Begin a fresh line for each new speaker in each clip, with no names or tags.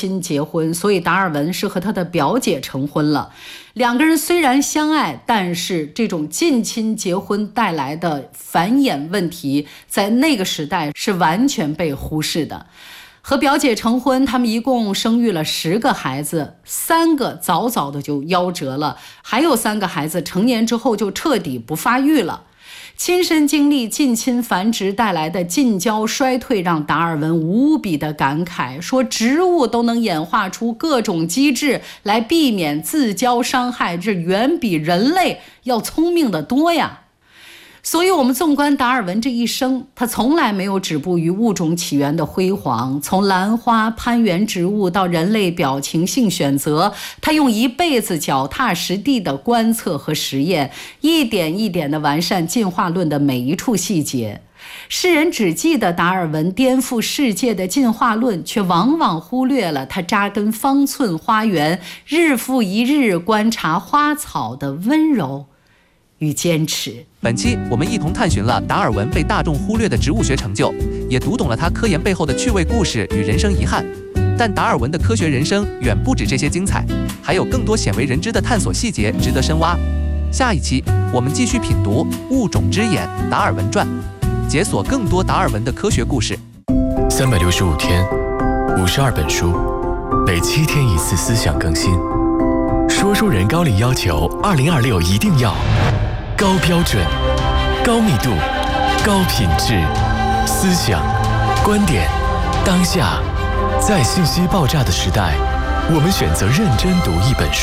亲结婚，所以达尔文是和他的表姐成婚了。两个人虽然相爱，但是这种近亲结婚带来的繁衍问题，在那个时代是完全被忽视的。和表姐成婚，他们一共生育了10个孩子，3个早早的就夭折了，还有3个孩子成年之后就彻底不发育了。亲身经历近亲繁殖带来的近交衰退，让达尔文无比的感慨，说植物都能演化出各种机制来避免自交伤害，这远比人类要聪明得多呀。所以我们纵观达尔文这一生，他从来没有止步于物种起源的辉煌，从兰花、攀援植物到人类表情性选择，他用一辈子脚踏实地的观测和实验，一点一点地完善进化论的每一处细节。世人只记得达尔文颠覆世界的进化论，却往往忽略了他扎根方寸花园，日复一日观察花草的温柔与坚持。
本期我们一同探寻了达尔文被大众忽略的植物学成就，也读懂了他科研背后的趣味故事与人生遗憾。但达尔文的科学人生远不止这些精彩，还有更多鲜为人知的探索细节值得深挖。下一期我们继续品读《物种之眼》达尔文传，解锁更多达尔文的科学故事。
365天，52本书，每7天1次思想更新。说书人高丽要求2026一定要高标准、高密度、高品质，思想、观点，当下，在信息爆炸的时代，我们选择认真读一本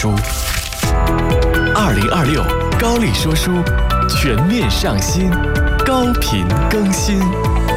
书。2026高丽说书全面上新，高频更新。